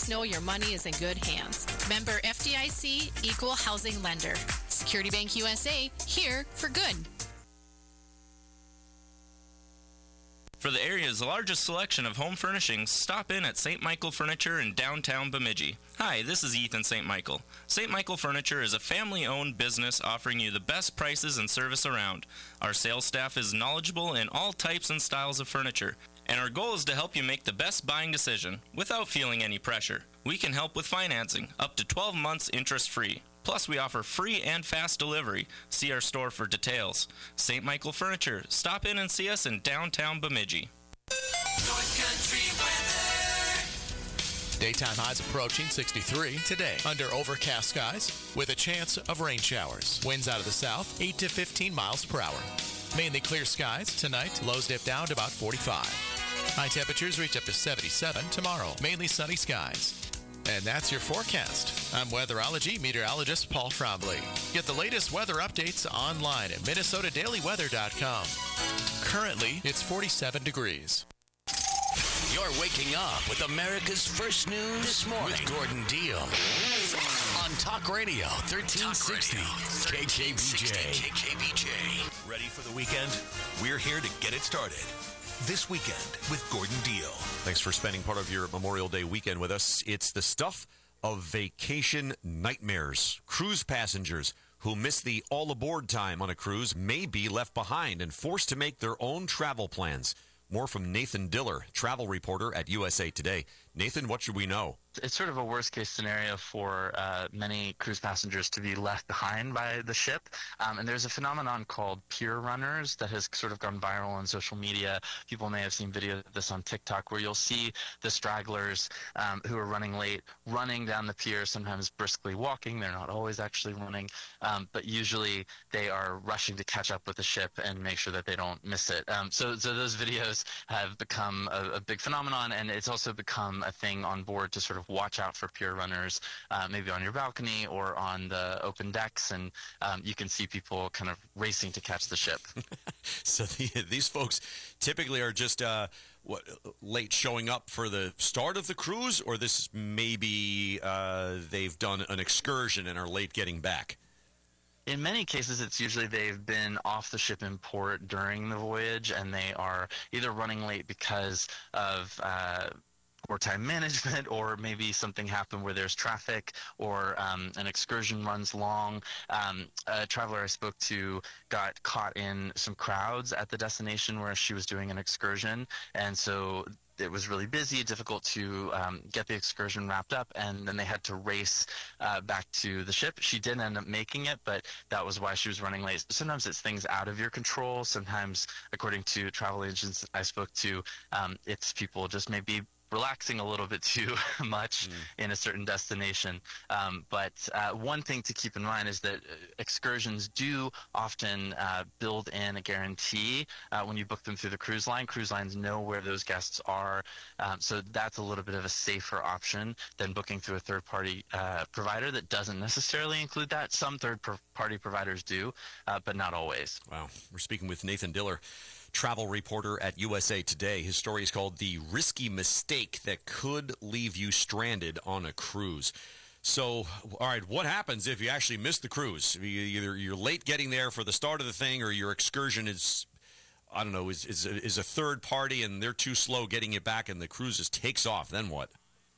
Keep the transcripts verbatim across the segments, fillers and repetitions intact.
always know your money is in good hands. Member F D I C, Equal Housing Lender. Security Bank U S A, here for good. For the area's largest selection of home furnishings, stop in at Saint Michael Furniture in downtown Bemidji. Hi, this is Ethan Saint Michael. Saint Michael Furniture is a family-owned business offering you the best prices and service around. Our sales staff is knowledgeable in all types and styles of furniture, and our goal is to help you make the best buying decision without feeling any pressure. We can help with financing, up to twelve months interest-free. Plus, we offer free and fast delivery. See our store for details. Saint Michael Furniture. Stop in and see us in downtown Bemidji. North Country weather. Daytime highs approaching sixty-three today under overcast skies with a chance of rain showers. Winds out of the south, eight to fifteen miles per hour. Mainly clear skies tonight. Lows dip down to about forty-five. High temperatures reach up to seventy-seven tomorrow. Mainly sunny skies. And that's your forecast. I'm weatherology meteorologist Paul Trombley. Get the latest weather updates online at Minnesota Daily Weather dot com. Currently, it's forty-seven degrees. You're waking up with America's First News this morning with Gordon Deal on Talk Radio thirteen sixty K K B J. K K B J. Ready for the weekend? We're here to get it started. This weekend with Gordon Deal. Thanks for spending part of your Memorial Day weekend with us. It's the stuff of vacation nightmares. Cruise passengers who miss the all-aboard time on a cruise may be left behind and forced to make their own travel plans. More from Nathan Diller, travel reporter at U S A Today. Nathan, what should we know? It's sort of a worst-case scenario for uh, many cruise passengers to be left behind by the ship. Um, and there's a phenomenon called pier runners that has sort of gone viral on social media. People may have seen videos of this on TikTok where you'll see the stragglers um, who are running late running down the pier, sometimes briskly walking. They're not always actually running, um, but usually they are rushing to catch up with the ship and make sure that they don't miss it. Um, so, so those videos have become a, a big phenomenon, and it's also become a thing on board to sort of watch out for pier runners, uh, maybe on your balcony or on the open decks, and um, you can see people kind of racing to catch the ship. So the, these folks typically are just uh, what, late showing up for the start of the cruise, or this maybe uh, they've done an excursion and are late getting back? In many cases, it's usually they've been off the ship in port during the voyage, and they are either running late because of uh, poor time management, or maybe something happened where there's traffic, or um, an excursion runs long. Um, a traveler I spoke to got caught in some crowds at the destination where she was doing an excursion, and so it was really busy, difficult to um, get the excursion wrapped up, and then they had to race uh, back to the ship. She did end up making it, but that was why she was running late. Sometimes it's things out of your control. Sometimes, according to travel agents I spoke to, um, it's people just maybe relaxing a little bit too much mm. in a certain destination. Um, but uh, one thing to keep in mind is that excursions do often uh, build in a guarantee uh, when you book them through the cruise line. Cruise lines know where those guests are, um, so that's a little bit of a safer option than booking through a third-party uh, provider that doesn't necessarily include that. Some third-party providers do, uh, but not always. Wow. We're speaking with Nathan Diller, travel reporter at U S A Today. His story is called The Risky Mistake That Could Leave You Stranded on a Cruise. So, all right, what happens if you actually miss the cruise? Either you're late getting there for the start of the thing, or your excursion is, I don't know, is, is, is a third party and they're too slow getting it back and the cruise just takes off. Then what?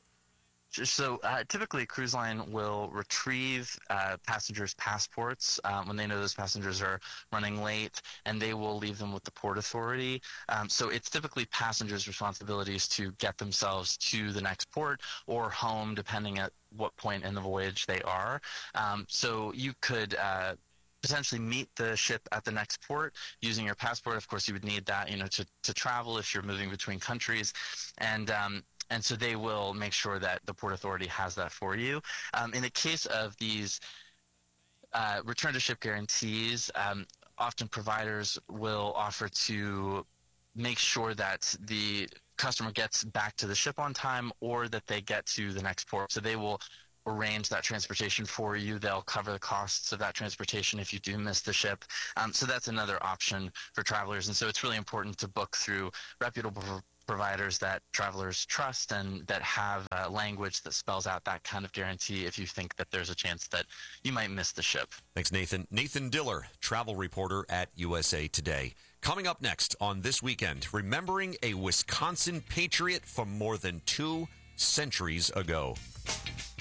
So uh, typically, a cruise line will retrieve uh, passengers' passports um, when they know those passengers are running late, and they will leave them with the Port Authority. Um, so it's typically passengers' responsibilities to get themselves to the next port or home, depending at what point in the voyage they are. Um, so you could uh, potentially meet the ship at the next port using your passport. Of course, you would need that, you know, to, to travel if you're moving between countries. And um, And so they will make sure that the Port Authority has that for you. Um, in the case of these uh, return-to-ship guarantees, um, often providers will offer to make sure that the customer gets back to the ship on time, or that they get to the next port. So they will arrange that transportation for you. They'll cover the costs of that transportation if you do miss the ship. Um, so that's another option for travelers. And so it's really important to book through reputable providers that travelers trust and that have uh, language that spells out that kind of guarantee if you think that there's a chance that you might miss the ship. Thanks, Nathan. Nathan Diller, travel reporter at U S A Today. Coming up next on This Weekend, remembering a Wisconsin patriot from more than two centuries ago.